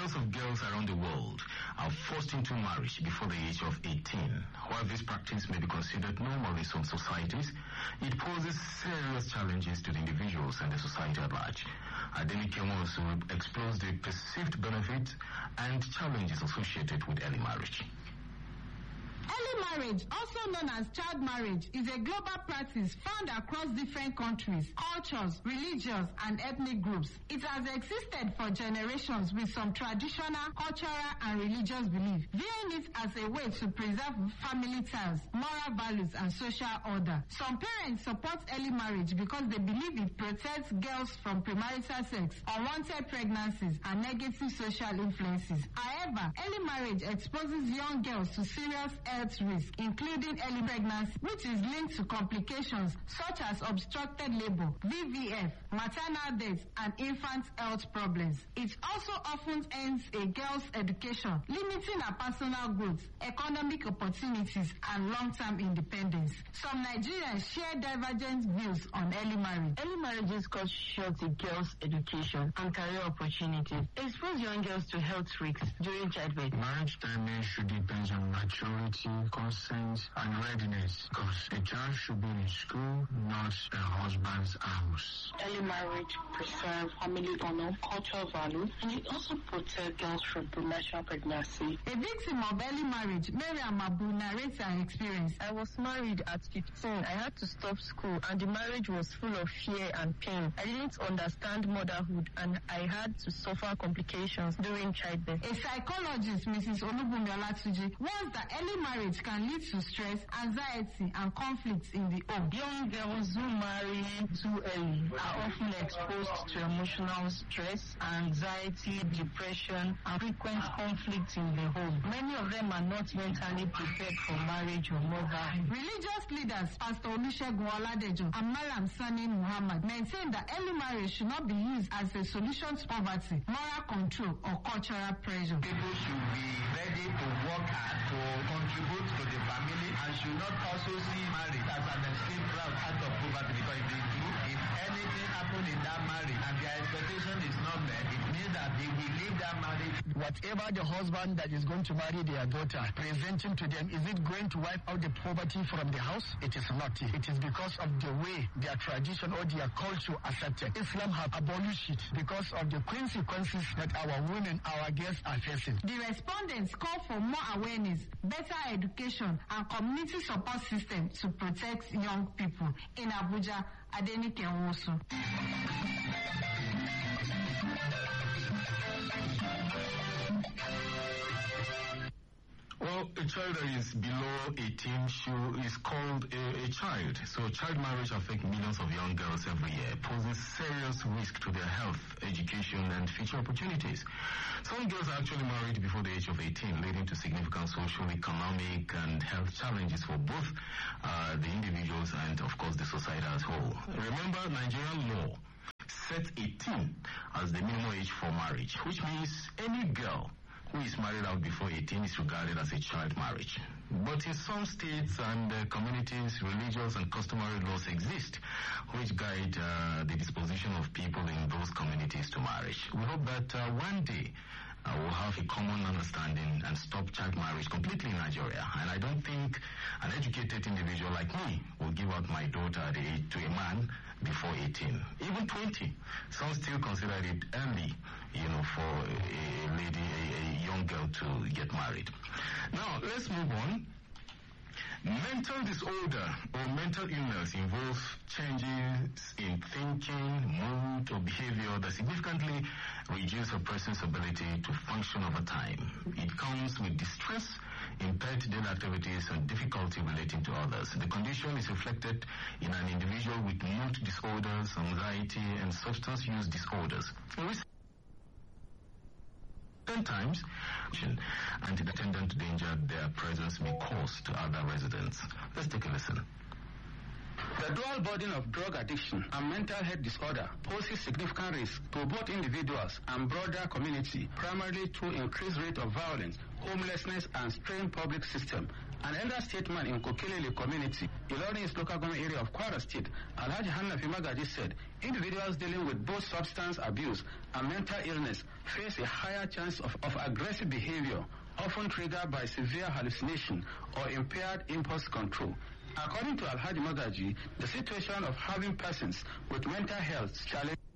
millions of girls around the world are forced into marriage before the age of 18. While this practice may be considered normal in some societies, it poses serious challenges to the individuals and the society at large. Adenike also explores the perceived benefits and challenges associated with early marriage. Early marriage, also known as child marriage, is a global practice found across different countries, cultures, religions, and ethnic groups. It has existed for generations with some traditional, cultural, and religious beliefs, viewing it as a way to preserve family ties, moral values, and social order. Some parents support early marriage because they believe it protects girls from premarital sex, unwanted pregnancies, and negative social influences. However, early marriage exposes young girls to serious health risk, including early pregnancy, which is linked to complications such as obstructed labor, VVF, maternal death, and infant health problems. It also often ends a girl's education, limiting her personal growth, economic opportunities, and long-term independence. Some Nigerians share divergent views on early marriage. Early marriages cut short the girls' education and career opportunities, expose young girls to health risks during childbirth. Marriage timing should depend on maturity, consent, and readiness, because a child should be in school, not a husband's house. Early marriage preserves family honor, cultural values, and it also protects girls from premature pregnancy. A victim of early marriage, Miriam Abu, narrates her experience. I was married at 15. I had to stop school, and the marriage was full of fear and pain. I didn't understand motherhood, and I had to suffer complications during childbirth. A psychologist, Mrs. Olubunmi Olatuji, warns that early marriage can lead to stress, anxiety, and conflicts in the home. Young girls who marry too early are often exposed to emotional stress, anxiety, depression, and frequent conflicts in the home. Many of them are not mentally prepared for marriage or motherhood. Religious leaders, Pastor Olusegun Oladejo and Malam Sani Muhammad, maintain that early marriage should not be used as a solution to poverty, moral control, or cultural pressure. People should be ready to work hard to contribute to the family and should not also see marriage as an escape route out of poverty, because if they do, if anything happens in that marriage and their expectation is not met, it means that they will leave that marriage. Whatever the husband that is going to marry their daughter presenting to them, is it going to wipe out the poverty from the house? It is not. It is because of the way their tradition or their culture accepted. Islam have abolished it because of the consequences that our women, our girls are facing. The respondents call for more awareness, better education, and community support system to protect young people. In Abuja, Adenike Nwosu. Well, a child that is below 18 is called a child. So child marriage affects millions of young girls every year, poses serious risk to their health, education, and future opportunities. Some girls are actually married before the age of 18, leading to significant social, economic, and health challenges for both the individuals and, of course, the society as a whole. Remember, Nigerian law sets 18 as the minimum age for marriage, which means any girl who is married out before 18 is regarded as a child marriage. But in some states and communities, religious and customary laws exist which guide the disposition of people in those communities to marriage. We hope that one day we'll have a common understanding and stop child marriage completely in Nigeria. And I don't think an educated individual like me will give out my daughter to a man before 18, even 20. Some still consider it early, for a lady, a young girl to get married. Now, let's move on. Mental disorder or mental illness involves changes in thinking, mood, or behavior that significantly reduce a person's ability to function over time. It comes with distress, impaired daily activities, and difficulty relating to others. The condition is reflected in an individual with mood disorders, anxiety, and substance use disorders. Sometimes, and the attendant danger their presence may cause to other residents. Let's take a listen. The dual burden of drug addiction and mental health disorder poses significant risk to both individuals and broader community, primarily through increased rate of violence, homelessness, and strained public system, An elder statesman in Kokilele community, Ilorin is local government area of Kwara State, Alhaji Hanafi Magaji said, individuals dealing with both substance abuse and mental illness face a higher chance of aggressive behavior, often triggered by severe hallucination or impaired impulse control. According to Alhaji Magaji, the situation of having persons with mental health challenges